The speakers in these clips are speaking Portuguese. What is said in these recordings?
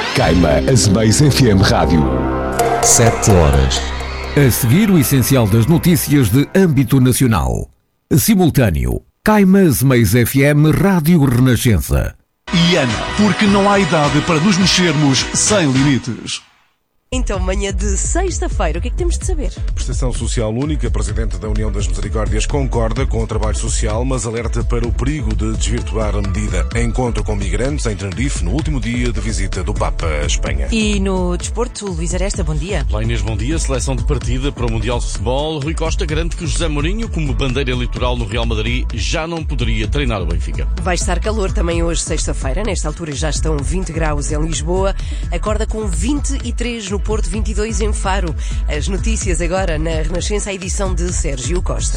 Caima Azeméis FM Rádio. 7 horas. A seguir, o essencial das notícias de âmbito nacional. Simultâneo. Caima Azeméis FM Rádio Renascença. E Ana, porque não há idade para nos mexermos sem limites. Então, manhã de sexta-feira, o que é que temos de saber? Prestação Social Única, Presidente da União das Misericórdias, concorda com o trabalho social, mas alerta para o perigo de desvirtuar a medida. Encontro com migrantes em Tenerife no último dia de visita do Papa à Espanha. E no desporto, Luís Aresta, bom dia. Olá Inês, bom dia. Seleção de partida para o Mundial de Futebol. Rui Costa garante que José Mourinho, como bandeira eleitoral no Real Madrid, já não poderia treinar o Benfica. Vai estar calor também hoje, sexta-feira. Nesta altura já estão 20 graus em Lisboa. Acorda com 23 no Porto, 22 em Faro. As notícias agora na Renascença, a edição de Sérgio Costa.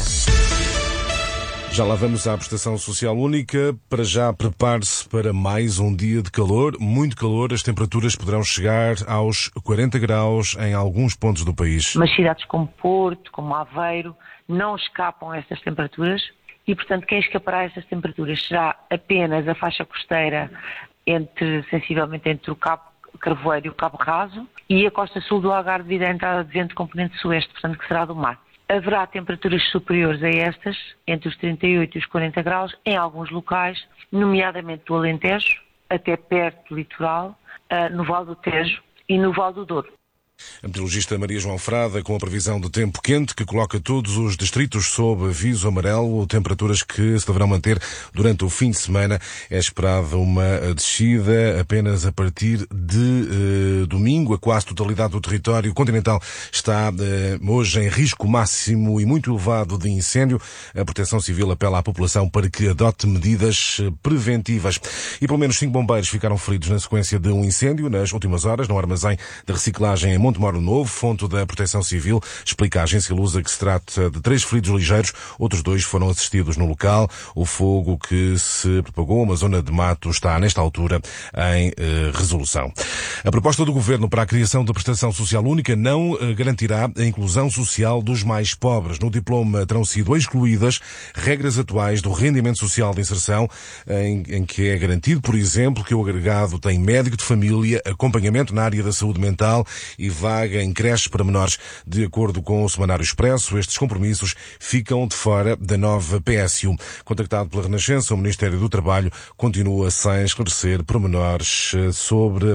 Já lá vamos à Prestação Social Única. Para já, prepare-se para mais um dia de calor, muito calor. As temperaturas poderão chegar aos 40 graus em alguns pontos do país. Mas cidades como Porto, como Aveiro, não escapam a estas temperaturas e, portanto, quem escapará a estas temperaturas será apenas a faixa costeira sensivelmente entre o Cabo Carvoeiro e o Cabo Raso e a costa sul do Algarve devido à entrada de vento componente sueste, portanto que será do mar. Haverá temperaturas superiores a estas, entre os 38 e os 40 graus, em alguns locais, nomeadamente do Alentejo, até perto do litoral, no Vale do Tejo e no Vale do Douro. A meteorologista Maria João Frada, com a previsão de tempo quente que coloca todos os distritos sob aviso amarelo, temperaturas que se deverão manter durante o fim de semana. É esperada uma descida apenas a partir de domingo. A quase totalidade do território continental está hoje em risco máximo e muito elevado de incêndio. A Proteção Civil apela à população para que adote medidas preventivas. E pelo menos 5 bombeiros ficaram feridos na sequência de um incêndio nas últimas horas no armazém de reciclagem em Montemoro Novo. Fonte da Proteção Civil explica à agência Lusa que se trata de 3 feridos ligeiros, outros 2 foram assistidos no local. O fogo que se propagou uma zona de mato está nesta altura em resolução. A proposta do Governo para a criação da Prestação Social Única não garantirá a inclusão social dos mais pobres. No diploma terão sido excluídas regras atuais do rendimento social de inserção, em que é garantido, por exemplo, que o agregado tem médico de família, acompanhamento na área da saúde mental e vaga em creches para menores. De acordo com o Semanário Expresso, estes compromissos ficam de fora da nova PSU. Contactado pela Renascença, o Ministério do Trabalho continua sem esclarecer pormenores sobre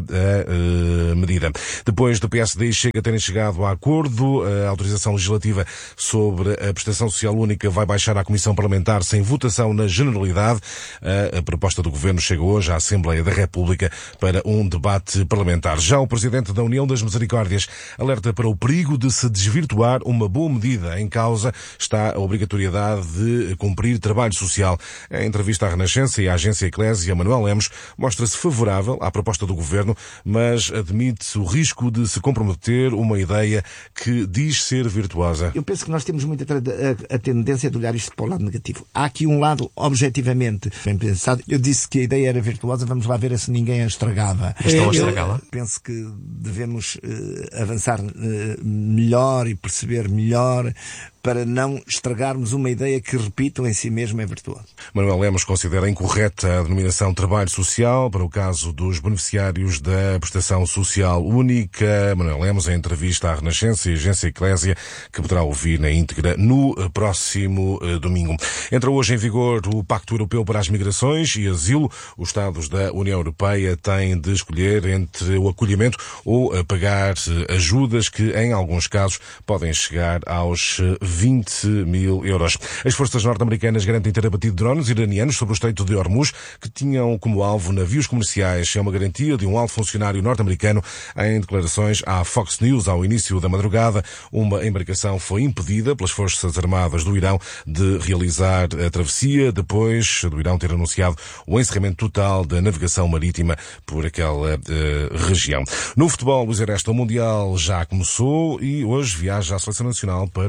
a medida. Depois do PSD e Chega terem chegado a acordo, a autorização legislativa sobre a Prestação Social Única vai baixar à Comissão Parlamentar sem votação na generalidade. A proposta do Governo chega hoje à Assembleia da República para um debate parlamentar. Já o Presidente da União das Misericórdias alerta para o perigo de se desvirtuar uma boa medida. Em causa está a obrigatoriedade de cumprir trabalho social. Em entrevista à Renascença e à agência Eclésia, Manuel Lemos mostra-se favorável à proposta do Governo, mas admite o risco de se comprometer uma ideia que diz ser virtuosa. Eu penso que nós temos muita a tendência de olhar isto para o lado negativo. Há aqui um lado objetivamente bem pensado. Eu disse que a ideia era virtuosa, vamos lá ver se ninguém a estragava. Estão a estragá-la? Penso que devemos avançar melhor e perceber melhor para não estragarmos uma ideia que, repito, em si mesma é virtuosa. Manuel Lemos considera incorreta a denominação trabalho social para o caso dos beneficiários da Prestação Social Única. Manuel Lemos, em entrevista à Renascença e agência Eclésia, que poderá ouvir na íntegra no próximo domingo. Entra hoje em vigor o Pacto Europeu para as Migrações e Asilo. Os Estados da União Europeia têm de escolher entre o acolhimento ou pagar ajudas que, em alguns casos, podem chegar aos 20 mil euros. As forças norte-americanas garantem ter abatido drones iranianos sobre o Estreito de Hormuz, que tinham como alvo navios comerciais. É uma garantia de um alto funcionário norte-americano em declarações à Fox News ao início da madrugada. Uma embarcação foi impedida pelas Forças Armadas do Irão de realizar a travessia, depois do Irão ter anunciado o encerramento total da navegação marítima por aquela região. No futebol, Luís Aresta, o Mundial já começou e hoje viaja a Seleção Nacional para os Estados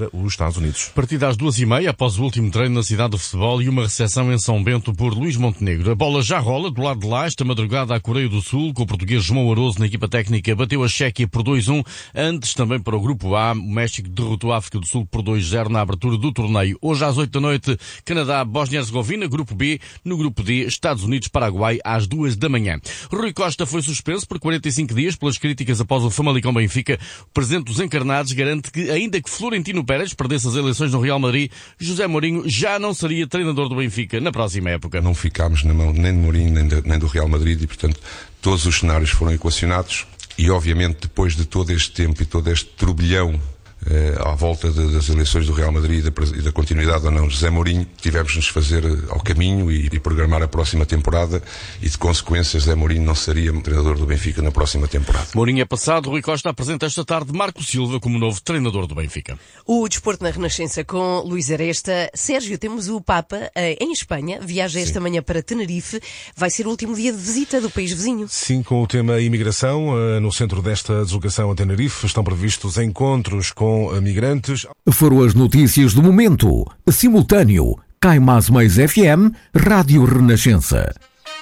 Estados Unidos. Partida às 2h30, após o último treino na cidade do futebol e uma recepção em São Bento por Luís Montenegro. A bola já rola do lado de lá, esta madrugada à Coreia do Sul, com o português João Aroso na equipa técnica, bateu a Chequia por 2-1. Antes, também para o Grupo A, o México derrotou a África do Sul por 2-0 na abertura do torneio. Hoje às 8 da noite, Canadá, Bósnia-Herzegovina, Grupo B. No Grupo D, Estados Unidos, Paraguai, às 2 da manhã. Rui Costa foi suspenso por 45 dias pelas críticas após o Famalicão Benfica. O presidente dos encarnados garante que, ainda que Florentino Pérez perdesse as eleições no Real Madrid, José Mourinho já não seria treinador do Benfica na próxima época. Não ficámos na mão nem de Mourinho nem do Real Madrid e, portanto, todos os cenários foram equacionados e, obviamente, depois de todo este tempo e todo este turbilhão à volta das eleições do Real Madrid e da continuidade ou não de José Mourinho, tivemos de nos fazer ao caminho e programar a próxima temporada e, de consequência, José Mourinho não seria treinador do Benfica na próxima temporada. Mourinho é passado, Rui Costa apresenta esta tarde Marco Silva como novo treinador do Benfica. O desporto na Renascença com Luís Aresta. Sérgio, temos o Papa em Espanha, viaja esta manhã para Tenerife, vai ser o último dia de visita do país vizinho. Sim, com o tema imigração, no centro desta deslocação a Tenerife estão previstos encontros com migrantes. Foram as notícias do momento. Simultâneo. Cai Mais Mais FM, Rádio Renascença.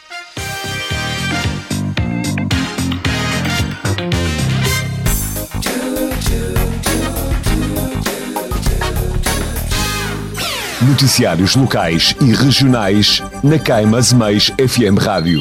Noticiários locais e regionais na Cai Mais Mais FM Rádio.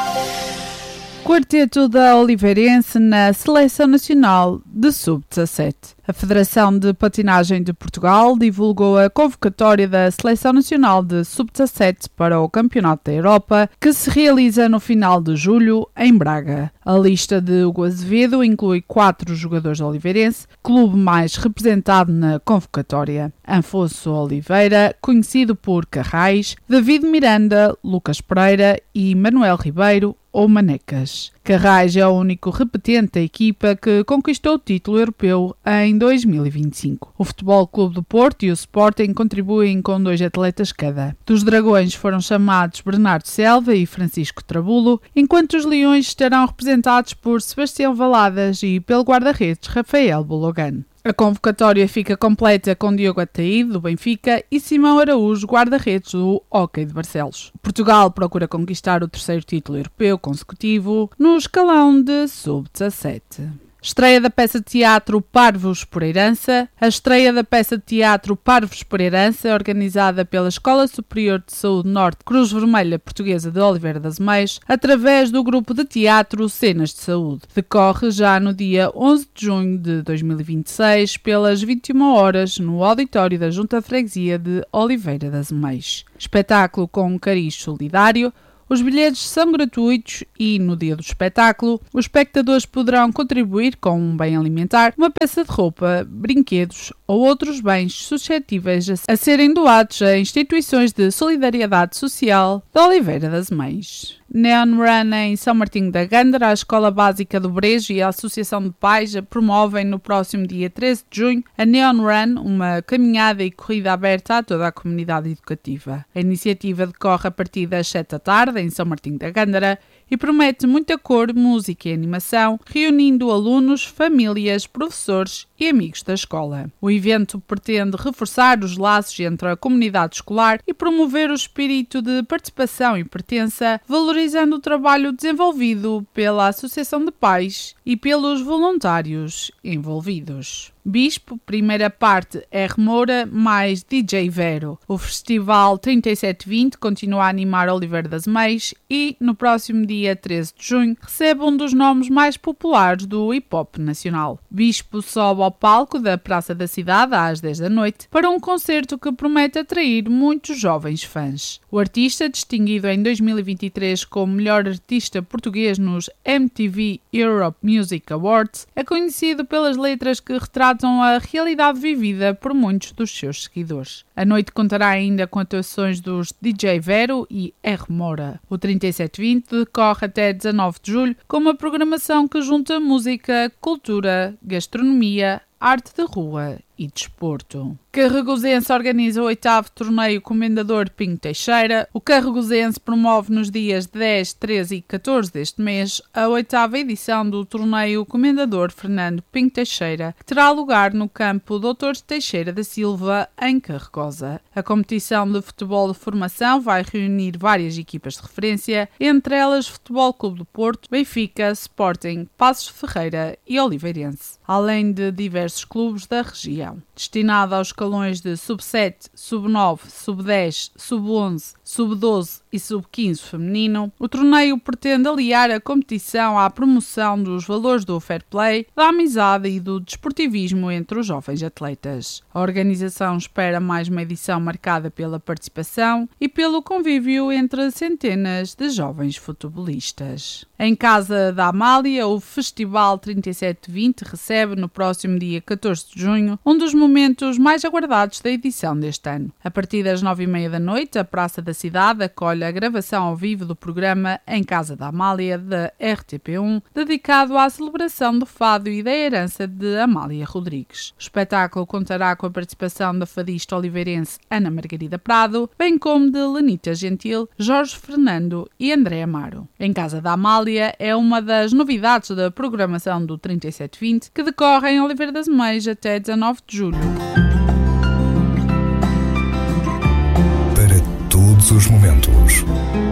Quarteto da Oliveirense na Seleção Nacional de Sub-17. A Federação de Patinagem de Portugal divulgou a convocatória da Seleção Nacional de Sub-17 para o Campeonato da Europa, que se realiza no final de julho, em Braga. A lista de Hugo Azevedo inclui 4 jogadores do Oliveirense, clube mais representado na convocatória: Afonso Oliveira, conhecido por Carrais, David Miranda, Lucas Pereira e Manuel Ribeiro, ou Manecas. Carrais é o único repetente da equipa que conquistou o título europeu em 2025. O Futebol Clube do Porto e o Sporting contribuem com 2 atletas cada. Dos Dragões foram chamados Bernardo Selva e Francisco Trabulo, enquanto os Leões estarão representados por Sebastião Valadas e pelo guarda-redes Rafael Bologano. A convocatória fica completa com Diogo Ataíde, do Benfica, e Simão Araújo, guarda-redes do Hóquei de Barcelos. Portugal procura conquistar o 3º título europeu consecutivo no escalão de Sub-17. Estreia da peça de teatro Parvos por Herança. A estreia da peça de teatro Parvos por Herança, organizada pela Escola Superior de Saúde Norte Cruz Vermelha Portuguesa de Oliveira das Meias, através do grupo de teatro Cenas de Saúde. Decorre já no dia 11 de junho de 2026, pelas 21 horas, no auditório da Junta de Freguesia de Oliveira das Meias. Espetáculo com um cariz solidário. Os bilhetes são gratuitos e, no dia do espetáculo, os espectadores poderão contribuir com um bem alimentar, uma peça de roupa, brinquedos ou outros bens suscetíveis a serem doados a instituições de solidariedade social da Oliveira das Meias. Neon Run em São Martinho da Gândara, a Escola Básica do Brejo e a Associação de Pais promovem no próximo dia 13 de junho a Neon Run, uma caminhada e corrida aberta a toda a comunidade educativa. A iniciativa decorre a partir das 7 da tarde em São Martinho da Gândara e promete muita cor, música e animação, reunindo alunos, famílias, professores e amigos da escola. O evento pretende reforçar os laços entre a comunidade escolar e promover o espírito de participação e pertença, valorizando o trabalho desenvolvido pela Associação de Pais e pelos voluntários envolvidos. Bispo, primeira parte R. Moura, mais DJ Vero. O Festival 3720 continua a animar Oliveira das Meias e, no próximo dia 13 de junho, recebe um dos nomes mais populares do hip-hop nacional. Bispo sobe ao palco da Praça da Cidade às 10 da noite para um concerto que promete atrair muitos jovens fãs. O artista, distinguido em 2023 como melhor artista português nos MTV Europe Music Awards, é conhecido pelas letras que retratam a realidade vivida por muitos dos seus seguidores. A noite contará ainda com atuações dos DJ Vero e R. Moura. O 3720 decorre até 19 de julho com uma programação que junta música, cultura, gastronomia, arte de rua e e Desporto. Carregosense organiza o 8º torneio Comendador Pinto Teixeira. O Carregosense promove nos dias 10, 13 e 14 deste mês a 8ª edição do torneio Comendador Fernando Pinto Teixeira, que terá lugar no campo Dr. Teixeira da Silva, em Carregosa. A competição de futebol de formação vai reunir várias equipas de referência, entre elas Futebol Clube do Porto, Benfica, Sporting, Passos de Ferreira e Oliveirense, além de diversos clubes da região. Destinado aos escalões de sub-7, sub-9, sub-10, sub-11, sub-12 e sub-15 feminino, o torneio pretende aliar a competição à promoção dos valores do fair play, da amizade e do desportivismo entre os jovens atletas. A organização espera mais uma edição marcada pela participação e pelo convívio entre centenas de jovens futebolistas. Em Casa da Amália, o Festival 3720 recebe no próximo dia 14 de junho um dos momentos mais aguardados da edição deste ano. A partir das 9h30 da noite, a Praça da Cidade acolhe a gravação ao vivo do programa Em Casa da Amália, da RTP1, dedicado à celebração do fado e da herança de Amália Rodrigues. O espetáculo contará com a participação da fadista oliveirense Ana Margarida Prado, bem como de Lenita Gentil, Jorge Fernando e André Amaro. Em Casa da Amália é uma das novidades da programação do 3720, que decorre em Oliveira das Meias até 19 de julho. Para todos os momentos,